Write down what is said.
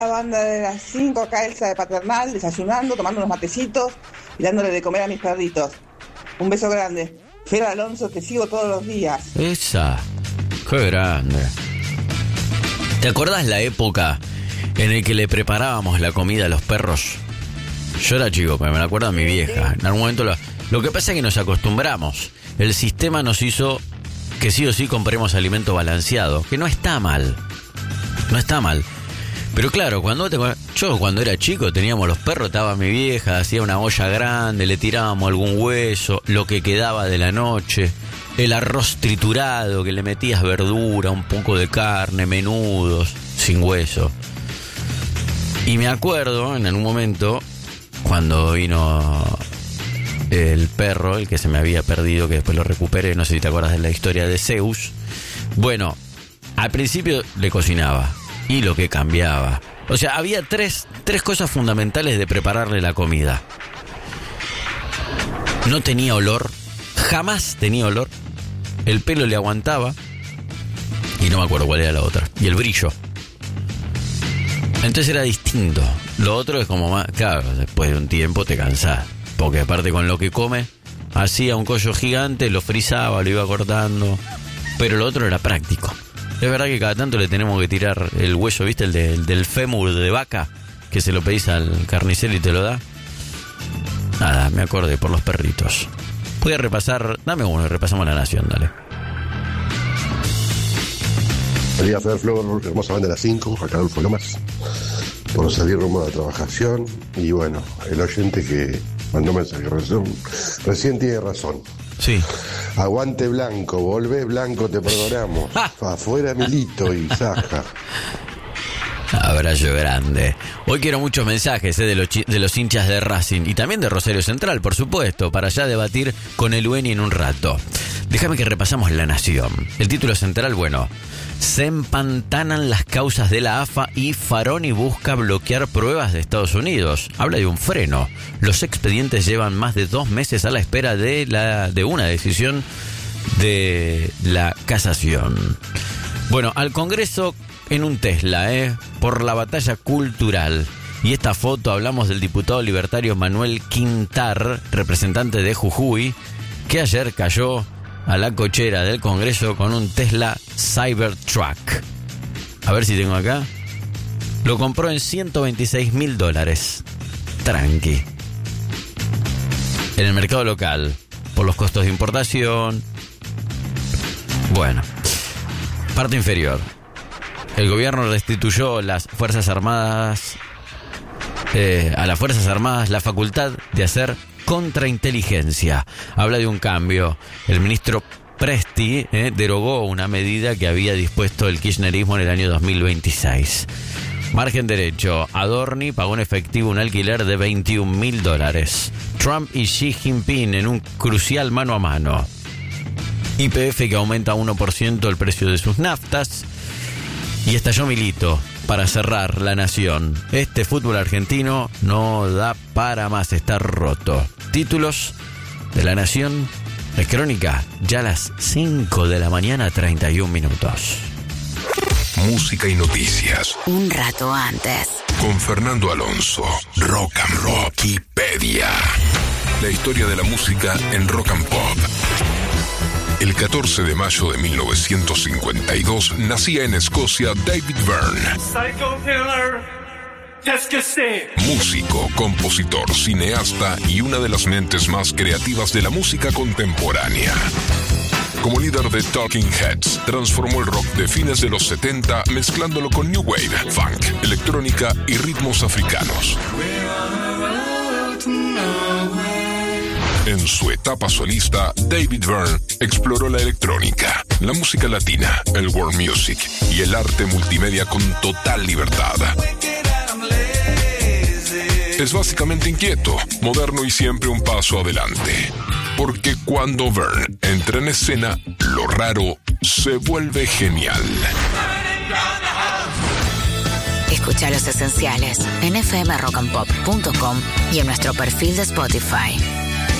La banda de las 5 acá, Elsa de Paternal, desayunando, tomando unos matecitos y dándole de comer a mis perritos. Un beso grande. Fer Alonso, te sigo todos los días. Esa, qué grande. ¿Te acordás la época en la que le preparábamos la comida a los perros? Yo era chico, pero me la acuerdo a mi vieja. En algún momento lo que pasa es que nos acostumbramos. El sistema nos hizo que sí o sí compremos alimento balanceado, que no está mal. No está mal. Pero claro, yo cuando era chico teníamos los perros, estaba mi vieja, hacía una olla grande, le tirábamos algún hueso, lo que quedaba de la noche, el arroz triturado, que le metías verdura, un poco de carne, menudos, sin hueso. Y me acuerdo en un momento, cuando vino el perro, el que se me había perdido, que después lo recuperé, no sé si te acuerdas de la historia de Zeus. Bueno, al principio le cocinaba. Y lo que cambiaba. O sea, había tres cosas fundamentales de prepararle la comida. No tenía olor. Jamás tenía olor. El pelo le aguantaba. Y no me acuerdo cuál era la otra. Y el brillo. Entonces era distinto. Lo otro es como más... Claro, después de un tiempo te cansás. Porque aparte con lo que come, hacía un collo gigante, lo frizaba, lo iba cortando. Pero lo otro era práctico. Es verdad que cada tanto le tenemos que tirar el hueso, ¿viste? El del fémur de vaca, que se lo pedís al carnicero y te lo da. Nada, me acordé por los perritos. Voy a repasar, dame uno, repasamos La Nación, dale. Quería Fer Flor, hermosa banda de las 5, acá Adolfo Lomas, por salir rumbo a la trabajación. Y bueno, el oyente que mandó mensaje recién tiene razón. Sí. Aguante Blanco, volvé Blanco, te perdonamos. Afuera Milito y Saja. Abrazo grande. Hoy quiero muchos mensajes de los hinchas de Racing y también de Rosario Central, por supuesto, para ya debatir con el Ueni en un rato. Déjame que repasamos La Nación. El título central, bueno, se empantanan las causas de la AFA y Faroni busca bloquear pruebas de Estados Unidos. Habla de un freno. Los expedientes llevan más de 2 meses a la espera de una decisión de la casación. Bueno, al Congreso en un Tesla, por la batalla cultural. Y esta foto, hablamos del diputado libertario Manuel Quintar, representante de Jujuy, que ayer cayó a la cochera del Congreso con un Tesla Cybertruck. A ver si tengo acá. Lo compró en $126,000. Tranqui. En el mercado local, por los costos de importación. Bueno, parte inferior. El gobierno restituyó a las Fuerzas Armadas la facultad de hacer contrainteligencia. Habla de un cambio. El ministro Presti derogó una medida que había dispuesto el kirchnerismo en el año 2026. Margen derecho. Adorni pagó en efectivo un alquiler de $21,000. Trump y Xi Jinping en un crucial mano a mano. YPF que aumenta 1% el precio de sus naftas. Y estalló Milito para cerrar La Nación. Este fútbol argentino no da para más, está roto. Títulos de La Nación, de Crónica, ya a las 5 de la mañana, 31 minutos. Música y noticias. Un rato antes. Con Fernando Alonso. Rock and Rockipedia. La historia de la música en rock and pop. El 14 de mayo de 1952 nacía en Escocia David Byrne. Músico, compositor, cineasta y una de las mentes más creativas de la música contemporánea. Como líder de Talking Heads, transformó el rock de fines de los 70 mezclándolo con new wave, funk, electrónica y ritmos africanos. En su etapa solista, David Byrne exploró la electrónica, la música latina, el world music y el arte multimedia con total libertad. Es básicamente inquieto, moderno y siempre un paso adelante. Porque cuando Byrne entra en escena, lo raro se vuelve genial. Escucha Los Esenciales en fmrockandpop.com y en nuestro perfil de Spotify.